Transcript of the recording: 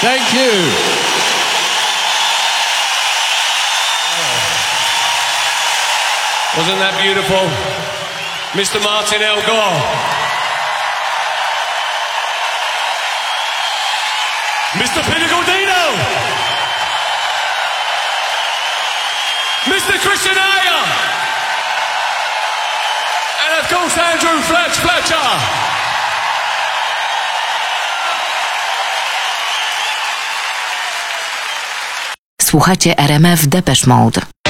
Thank you. Wasn't that beautiful? Mr. Martin Elgar. Mr. Peter Gordino. Mr. Christian Ayer. And of course Andrew Fletcher. Słuchacie RMF Depeche Mode.